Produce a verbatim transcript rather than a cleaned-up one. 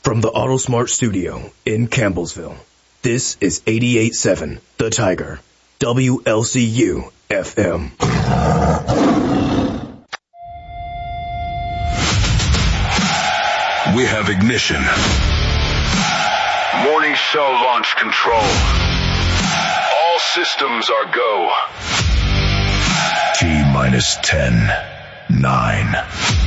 From the AutoSmart Studio in Campbellsville, this is eighty-eight point seven The Tiger, W L C U F M. We have ignition. Morning show launch control. All systems are go. T minus ten, nine,